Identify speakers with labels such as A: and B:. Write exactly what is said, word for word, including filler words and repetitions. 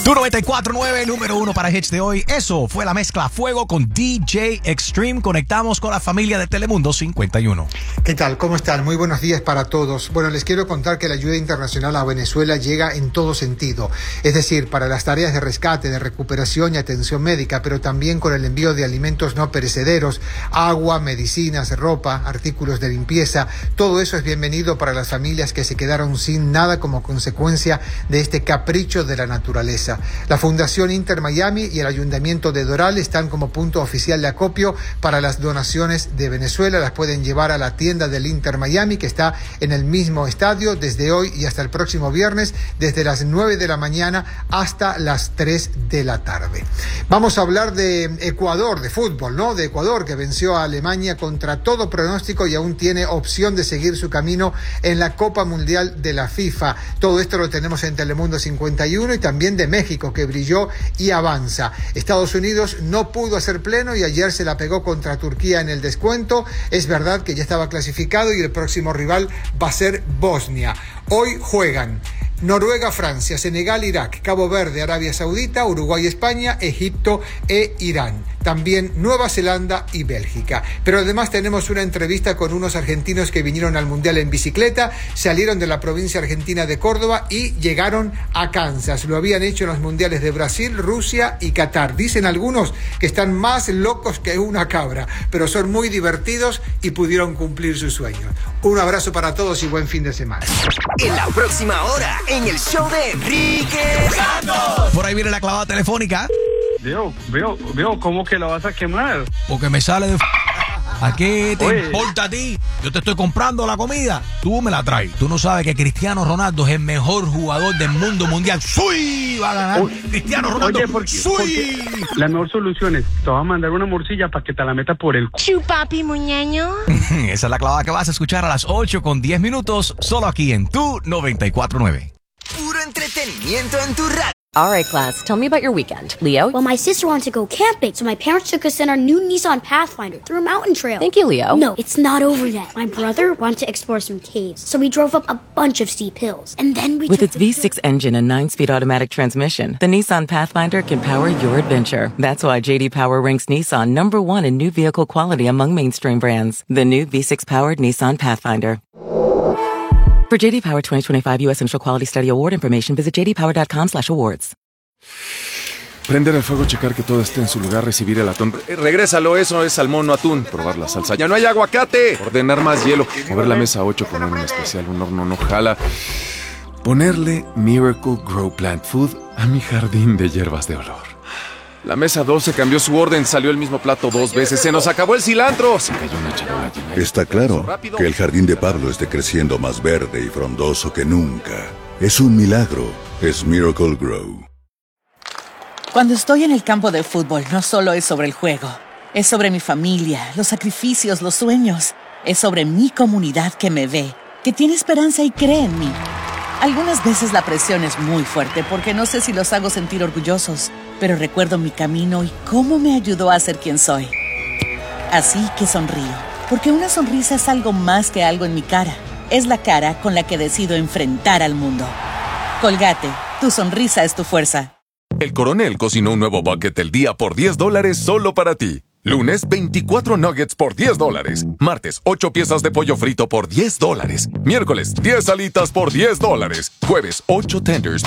A: Tu noventa y cuatro punto nueve, número uno para hits de hoy. Eso fue la mezcla Fuego con D J Extreme. Conectamos con la familia de Telemundo cincuenta y uno.
B: ¿Qué tal? ¿Cómo están? Muy buenos días para todos. Bueno, les quiero contar que la ayuda internacional a Venezuela llega en todo sentido. Es decir, para las tareas de rescate, de recuperación y atención médica, pero también con el envío de alimentos no perecederos, agua, medicinas, ropa, artículos de limpieza. Todo eso es bienvenido para las familias que se quedaron sin nada como consecuencia de este capricho de la naturaleza. La Fundación Inter Miami y el Ayuntamiento de Doral están como punto oficial de acopio para las donaciones de Venezuela. Las pueden llevar a la tienda del Inter Miami, que está en el mismo estadio, desde hoy y hasta el próximo viernes, desde las nueve de la mañana hasta las tres de la tarde. Vamos a hablar de Ecuador, de fútbol, ¿no? De Ecuador, que venció a Alemania contra todo pronóstico y aún tiene opción de seguir su camino en la Copa Mundial de la FIFA. Todo esto lo tenemos en Telemundo cincuenta y uno, y también de México, que brilló y avanza. Estados Unidos no pudo hacer pleno y ayer se la pegó contra Turquía en el descuento. Es verdad que ya estaba clasificado y el próximo rival va a ser Bosnia. Hoy juegan Noruega, Francia, Senegal, Irak, Cabo Verde, Arabia Saudita, Uruguay, España, Egipto e Irán. También Nueva Zelanda y Bélgica. Pero además tenemos una entrevista con unos argentinos que vinieron al Mundial en bicicleta, salieron de la provincia argentina de Córdoba y llegaron a Kansas. Lo habían hecho en los Mundiales de Brasil, Rusia y Qatar. Dicen algunos que están más locos que una cabra, pero son muy divertidos y pudieron cumplir sus sueños. Un abrazo para todos y buen fin de semana.
C: En la próxima hora, en el show de Enrique Santos.
A: Por ahí viene la clavada telefónica.
D: Veo, veo, veo, ¿cómo que la vas a quemar?
A: Porque me sale de... ¿A qué te
D: Oye.
A: importa a ti? Yo te estoy comprando la comida, tú me la traes. Tú no sabes que Cristiano Ronaldo es el mejor jugador del mundo mundial. ¡Sui! Va a ganar
D: Oye,
A: Cristiano Ronaldo.
D: Oye, porque,
A: ¡Sui!
D: porque la mejor solución es, te voy a mandar una morcilla para que te la meta por el c...
E: Chupapi muñeño.
A: Esa es la clavada que vas a escuchar a las ocho con diez minutos, solo aquí en Tu noventa y cuatro punto nueve.
C: Puro entretenimiento en tu radio.
F: All right, class, tell me about your weekend. Leo?
G: Well, my sister wanted to go camping, so my parents took us in our new Nissan Pathfinder through a mountain trail.
F: Thank you, Leo.
G: No, it's not over yet. My brother wanted to explore some caves, so we drove up a bunch of steep hills. And then we
F: With
G: took
F: its
G: the
F: V six engine and nine-speed automatic transmission, the Nissan Pathfinder can power your adventure. That's why J D Power ranks Nissan number one in new vehicle quality among mainstream brands. The new V six-powered Nissan Pathfinder. For J D Power twenty twenty-five U S Initial Quality Study Award information, visit j d power dot com slash awards.
H: Prender el fuego, checar que todo esté en su lugar, recibir el atún. Eh, regrésalo, eso es salmón, no atún. Probar la salsa. ¡Ya no hay aguacate! Ordenar más hielo. Mover la mesa a ocho, poner un especial, un horno no jala. Ponerle Miracle Grow Plant Food a mi jardín de hierbas de olor. La mesa doce cambió su orden, salió el mismo plato dos veces. ¡Se nos acabó el cilantro! Se cayó una charola llena.
I: Está claro que el jardín de Pablo esté creciendo más verde y frondoso que nunca. Es un milagro. Es Miracle Grow.
J: Cuando estoy en el campo de fútbol, no solo es sobre el juego. Es sobre mi familia, los sacrificios, los sueños. Es sobre mi comunidad que me ve, que tiene esperanza y cree en mí. Algunas veces la presión es muy fuerte porque no sé si los hago sentir orgullosos, pero recuerdo mi camino y cómo me ayudó a ser quien soy. Así que sonrío, porque una sonrisa es algo más que algo en mi cara. Es la cara con la que decido enfrentar al mundo. Colgate, tu sonrisa es tu fuerza.
K: El Coronel cocinó un nuevo bucket del día por diez dólares solo para ti. Lunes, veinticuatro nuggets por diez dólares. Martes, ocho piezas de pollo frito por diez dólares. Miércoles, diez alitas por diez dólares. Jueves, ocho tenders